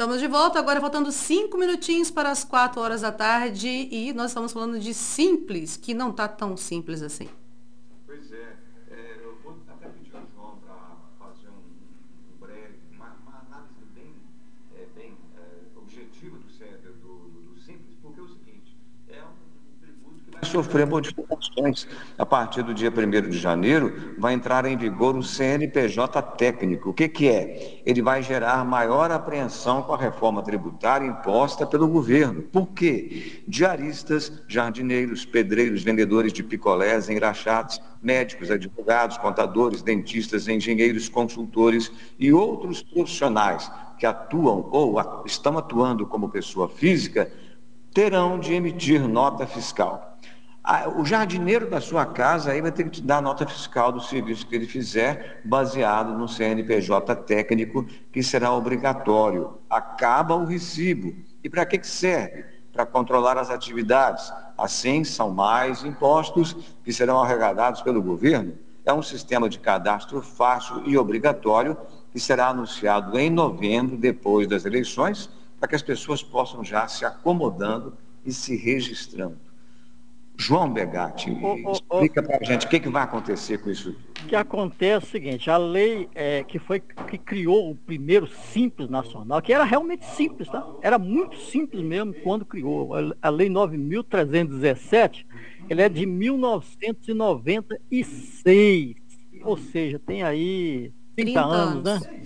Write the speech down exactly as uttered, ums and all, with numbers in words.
Estamos de volta, agora faltando cinco minutinhos para as quatro horas da tarde e nós estamos falando de simples, que não está tão simples assim. Pois é, é, eu vou até pedir ao João para fazer um, um breve, uma, uma análise bem, é, bem é, objetiva do, C- do, do, do Simples, porque é o seguinte, é um tributo que vai sofrer modificações. A partir do dia primeiro de janeiro, vai entrar em vigor o C N P J técnico. O que, que é? Ele vai gerar maior apreensão com a reforma tributária imposta pelo governo. Por quê? Diaristas, jardineiros, pedreiros, vendedores de picolés, engraxates, médicos, advogados, contadores, dentistas, engenheiros, consultores e outros profissionais que atuam ou a- estão atuando como pessoa física terão de emitir nota fiscal. Ah, o jardineiro da sua casa aí vai ter que te dar a nota fiscal do serviço que ele fizer, baseado no C N P J técnico, que será obrigatório. Acaba o recibo. E para que que serve? Para controlar as atividades. Assim, são mais impostos que serão arrecadados pelo governo. É um sistema de cadastro fácil e obrigatório que será anunciado em novembro, depois das eleições, para que as pessoas possam já se acomodando e se registrando. João Begatti, O, o, o explica para a gente o que, que vai acontecer com isso tudo. que acontece é o seguinte, a lei é, que foi que criou o primeiro Simples Nacional, que era realmente simples, tá? Era muito simples mesmo quando criou. A, a Lei nove mil trezentos e dezessete, ela é de mil novecentos e noventa e seis, ou seja, tem aí trinta Trinta anos, anos. né?